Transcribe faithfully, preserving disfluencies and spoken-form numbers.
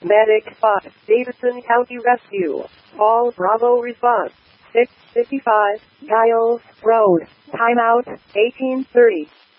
Medic spot. Davidson County Rescue. All Bravo response. six fifty-five, Giles Road. Timeout, eighteen thirty.